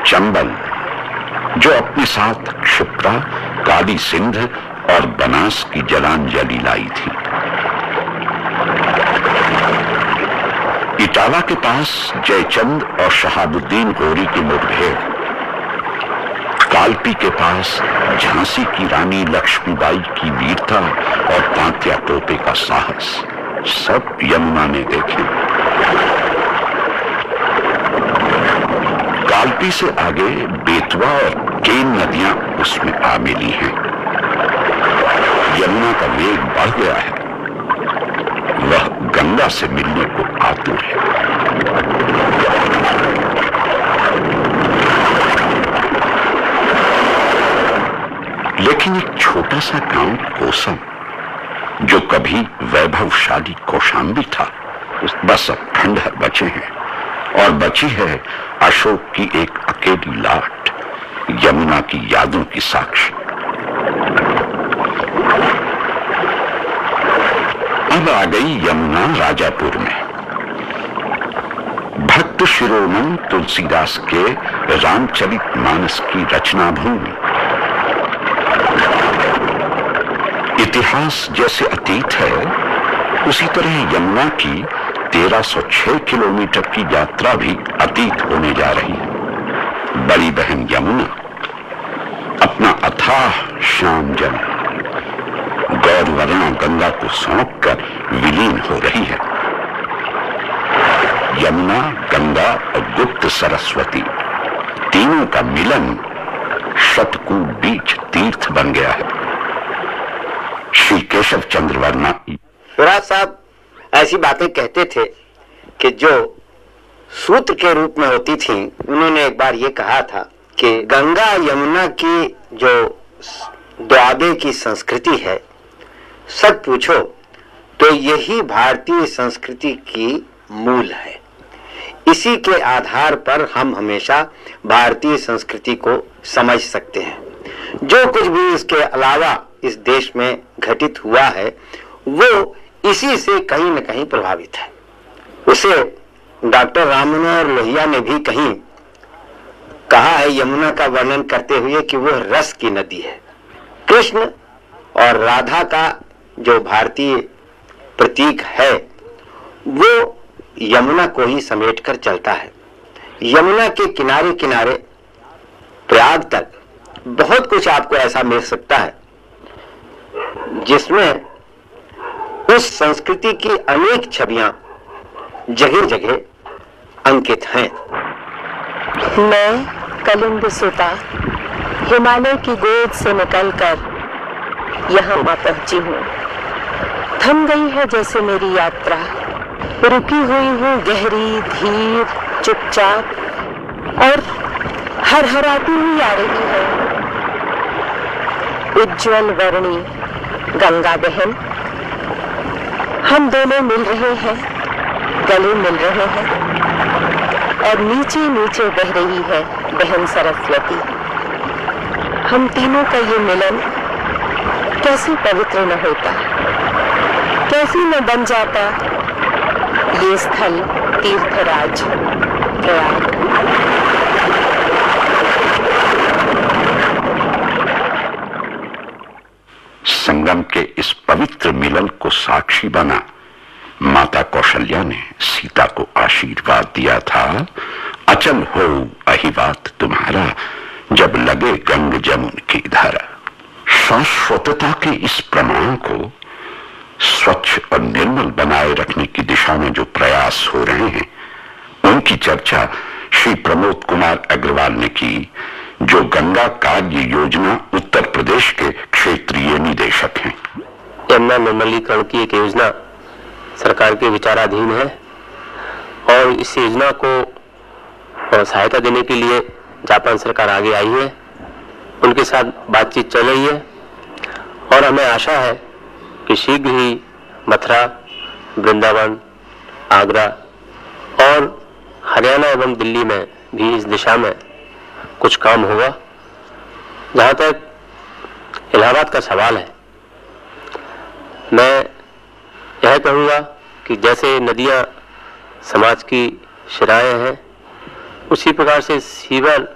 चंबल, जो अपने साथ क्षिप्रा, काली सिंध और बनास की जलांजलि लाई थी। इटावा के पास जयचंद और शहाबुद्दीन गौरी की मुठभेड़, कालपी के पास झांसी की रानी लक्ष्मीबाई की वीरता और तांत्या टोपे का साहस, सब यमुना ने देखे। कालपी से आगे बेतवा और केन नदियां उसमें आ मिली हैं। यमुना का वेग बढ़ गया है, वह गंगा से मिलने को आतुर है। लेकिन एक छोटा सा गांव कोसम, जो कभी वैभवशाली कौशांबी था, बस अब खंडहर बचे हैं, और बची है अशोक की एक अकेली लाट, यमुना की यादों की साक्षी। अब आ गई यमुना राजापुर में। भक्त शिरोमणि तुलसीदास के रामचरितमानस की रचना भूमि। इतिहास जैसे अतीत है, उसी तरह यमुना की 1306 किलोमीटर की यात्रा भी अतीत होने जा रही है। बड़ी बहन यमुना अपना अथाह श्याम जल गौरवर्णा गंगा को सौंप कर विलीन हो रही है। यमुना, गंगा और गुप्त सरस्वती, तीनों का मिलन शतकूट बीच तीर्थ बन गया है। श्री केशव चंद्र वर्मा युवराज साहब ऐसी बातें कहते थे कि जो सूत्र के रूप में होती थी। उन्होंने एक बार ये कहा था कि गंगा यमुना की जो द्वाबे की संस्कृति है, सच पूछो तो यही भारतीय संस्कृति की मूल है। इसी के आधार पर हम हमेशा भारतीय संस्कृति को समझ सकते हैं। जो कुछ भी इसके अलावा इस देश में घटित हुआ है, वो इसी से कहीं न कहीं प्रभावित है। उसे डॉक्टर राम मनोहर लोहिया ने भी कहीं कहा है यमुना का वर्णन करते हुए कि वह रस की नदी है। कृष्ण और राधा का जो भारतीय प्रतीक है, वो यमुना को ही समेटकर चलता है। यमुना के किनारे किनारे प्रयाग तक बहुत कुछ आपको ऐसा मिल सकता है जिसमें उस संस्कृति की अनेक छवियां जगह जगह अंकित हैं। मैं कलिंद सुता हिमालय की गोद से निकलकर यहाँ पहुंची हूँ। थम गई है जैसे मेरी यात्रा, रुकी हुई हूँ गहरी, धीर, चुपचाप और हरहराती हुई आ रही है। उज्ज्वल वर्णी गंगा बहन, हम दोनों मिल रहे हैं, गले मिल रहे हैं, और नीचे नीचे बह रही है बहन सरस्वती। हम तीनों का ये मिलन कैसे पवित्र न होता, कैसे न बन जाता ये स्थल तीर्थराज प्रयाग। संगम के इस पवित्र मिलन को साक्षी बना माता कौशल्या ने सीता को आशीर्वाद दिया था, अचल हो अहिवात तुम्हारा, जब लगे गंग जमुन की धारा। शाश्वतता के इस प्रमाण को स्वच्छ और निर्मल बनाए रखने की दिशा में जो प्रयास हो रहे हैं, उनकी चर्चा श्री प्रमोद कुमार अग्रवाल ने की, जो गंगा कार्य योजना उत्तर प्रदेश के क्षेत्रीय निदेशक हैं। यमुना निर्मलीकरण की एक योजना सरकार के विचाराधीन है और इस योजना को सहायता देने के लिए जापान सरकार आगे आई है। उनके साथ बातचीत चल रही है और हमें आशा है कि शीघ्र ही मथुरा, वृंदावन, आगरा और हरियाणा एवं दिल्ली में भी इस दिशा में कुछ काम होगा। जहाँ तक इलाहाबाद का सवाल है, मैं यह कहूँगा कि जैसे नदियाँ समाज की शिराएं हैं, उसी प्रकार से सीवर